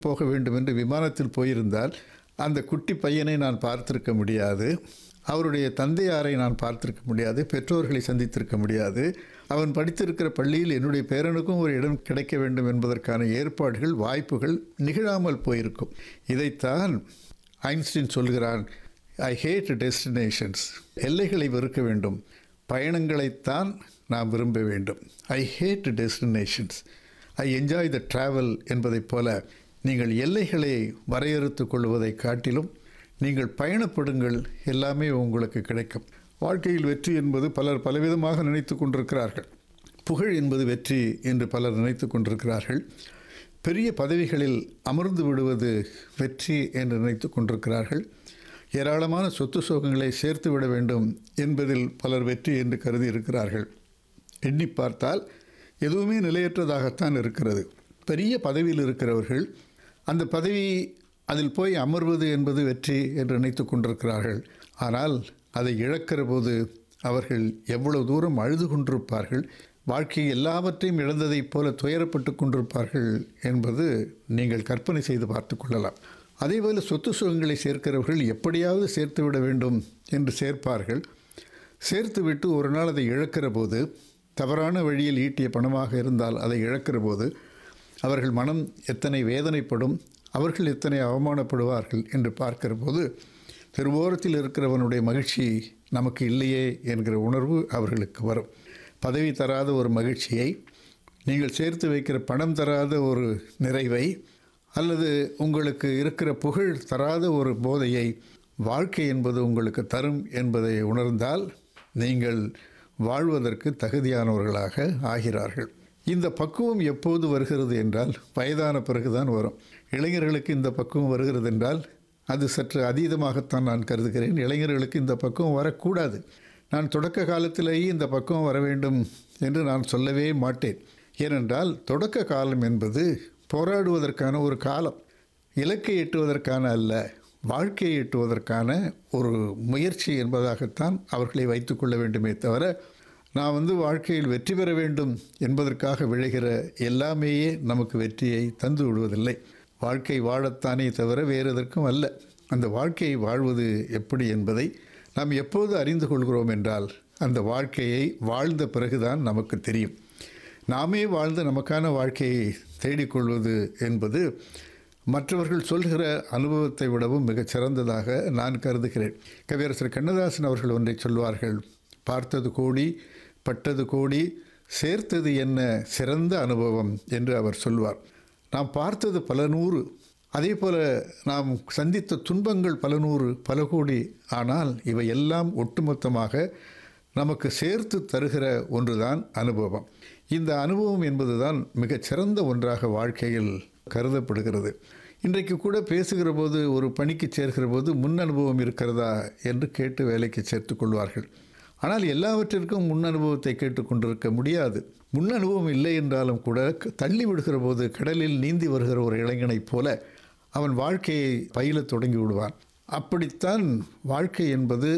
போக வேண்டும் என்று விமானத்தில் போயிருந்தால் அந்த குட்டி பையனை நான் பார்த்திருக்க முடியாது, அவருடைய தந்தையாரை நான் பார்த்திருக்க முடியாது, பெற்றோர்களை சந்தித்திருக்க முடியாது. அவன் படித்திருக்கிற பள்ளியில் என்னுடைய பேரனுக்கும் ஒரு இடம் கிடைக்க வேண்டும் என்பதற்கான ஏற்பாடுகள், வாய்ப்புகள் நிகழாமல் போயிருக்கும். இதைத்தான் ஐன்ஸ்டீன் சொல்கிறான், ஐ ஹேட் டெஸ்டினேஷன்ஸ். எல்லைகளை வெறுக்க வேண்டும், பயணங்களைத்தான் நாம் விரும்ப வேண்டும். ஐ had destinations, I enjoy the travel என்பதைப் போல நீங்கள் எல்லைகளை வரையறுத்து கொள்வதை காட்டிலும் நீங்கள் பயணப்படுங்கள், எல்லாமே உங்களுக்கு கிடைக்கும். வாழ்க்கையில் வெற்றி என்பது பலர் பலவிதமாக நினைத்து கொண்டிருக்கிறார்கள். புகழ் என்பது வெற்றி என்று பலர் நினைத்து கொண்டிருக்கிறார்கள். பெரிய பதவிகளில் அமர்ந்து விடுவது வெற்றி என்று நினைத்து கொண்டிருக்கிறார்கள். ஏராளமான சொத்து சோகங்களை சேர்த்து விட வேண்டும் என்பதில் பலர் வெற்றி என்று கருதி இருக்கிறார்கள். எண்ணி பார்த்தால் எதுவுமே நிலையற்றதாகத்தான் இருக்கிறது. பெரிய பதவியில் இருக்கிறவர்கள் அந்த பதவி அதில் போய் அமர்வது என்பது வெற்றி என்று நினைத்து கொண்டிருக்கிறார்கள். ஆனால் அதை இழக்கிற போது அவர்கள் எவ்வளவு தூரம் அழுது கொண்டிருப்பார்கள், வாழ்க்கை எல்லாவற்றையும் இழந்ததைப் போல துயரப்பட்டு கொண்டிருப்பார்கள் என்பது நீங்கள் கற்பனை செய்து பார்த்து கொள்ளலாம். அதேபோல் சொத்து சுகங்களை சேர்க்கிறவர்கள் எப்படியாவது சேர்த்து விட வேண்டும் என்று சேர்ப்பார்கள். சேர்த்துவிட்டு ஒரு நாள் அதை இழக்கிற போது, தவறான வழியில் ஈட்டிய பணமாக இருந்தால் அதை இழக்கிற போது அவர்கள் மனம் எத்தனை வேதனைப்படும், அவர்கள் எத்தனை அவமானப்படுவார்கள் என்று பார்க்கிற போது தெருவோரத்தில் இருக்கிறவனுடைய மகிழ்ச்சி நமக்கு இல்லையே என்கிற உணர்வு அவர்களுக்கு வரும். பதவி தராத ஒரு மகிழ்ச்சியை, நீங்கள் சேர்த்து வைக்கிற பணம் தராத ஒரு நிறைவை, அல்லது உங்களுக்கு இருக்கிற புகழ் தராத ஒரு போதையை வாழ்க்கை என்பது உங்களுக்கு தரும் என்பதை உணர்ந்தால் நீங்கள் வாழ்வதற்கு தகுதியானவர்களாக ஆகிறார்கள். இந்த பக்குவம் எப்போது வருகிறது என்றால் வயதான பிறகுதான் வரும். இளைஞர்களுக்கு இந்த பக்குவம் வருகிறது என்றால் அது சற்று அதீதமாகத்தான் நான் கருதுகிறேன். இளைஞர்களுக்கு இந்த பக்குவம் வரக்கூடாது. நான் தொடக்க காலத்திலேயே இந்த பக்குவம் வர வேண்டும் என்று நான் சொல்லவே மாட்டேன். ஏனென்றால் தொடக்க காலம் என்பது போராடுவதற்கான ஒரு காலம், இலக்கை எட்டுவதற்கான அல்ல, வாழ்க்கையை எட்டுவதற்கான ஒரு முயற்சி என்பதாகத்தான் அவர்களை வைத்து கொள்ள வேண்டுமே தவிர, நான் வாழ்க்கையில் வெற்றி பெற வேண்டும் என்பதற்காக விளைகிற எல்லாமேயே நமக்கு வெற்றியை தந்து விடுவதில்லை. வாழ்க்கை வாழத்தானே தவிர வேறு எதற்கும் அல்ல. அந்த வாழ்க்கையை வாழ்வது எப்படி என்பதை நாம் எப்போது அறிந்து கொள்கிறோம் என்றால் அந்த வாழ்க்கையை வாழ்ந்த பிறகுதான் நமக்கு தெரியும். நாமே வாழ்ந்த நமக்கான வாழ்க்கையை தேடிக்கொள்வது என்பது மற்றவர்கள் சொல்கிற அனுபவத்தை விடவும் மிகச் சிறந்ததாக நான் கருதுகிறேன். கவியரசர் கண்ணதாசன் அவர்கள் ஒன்றை சொல்வார்கள், பார்த்தது கோடி பட்டது கோடி சேர்த்தது என்ன சிறந்த அனுபவம் என்று அவர் சொல்வார். நாம் பார்த்தது பல நூறு, அதே போல் நாம் சந்தித்த துன்பங்கள் பல நூறு பல கோடி, ஆனால் இவை எல்லாம் ஒட்டுமொத்தமாக நமக்கு சேர்த்து தருகிற ஒன்றுதான் அனுபவம். இந்த அனுபவம் என்பதுதான் மிகச்சிறந்த ஒன்றாக வாழ்க்கையில் கருதப்படுகிறது. இன்றைக்கு கூட பேசுகிற போது, ஒரு பணிக்கு சேர்கிற போது முன் அனுபவம் இருக்கிறதா என்று கேட்டு வேலைக்கு சேர்த்து கொள்வார்கள். ஆனால் எல்லாவற்றிற்கும் முன் அனுபவத்தை கேட்டுக்கொண்டிருக்க முடியாது. முன் அனுபவம் இல்லை என்றாலும் கூட தள்ளி விடுகிற போது கடலில் நீந்தி வருகிற ஒரு இளைஞனைப் போல அவன் வாழ்க்கையை பயில தொடங்கி விடுவான். அப்படித்தான் வாழ்க்கை என்பது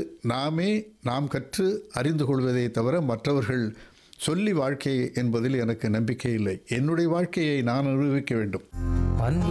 நாம் கற்று அறிந்து கொள்வதை தவிர மற்றவர்கள் சொல்லி வாழ்க்கை என்பதில் எனக்கு நம்பிக்கை இல்லை. என்னுடைய வாழ்க்கையை நான் அனுபவிக்க வேண்டும்.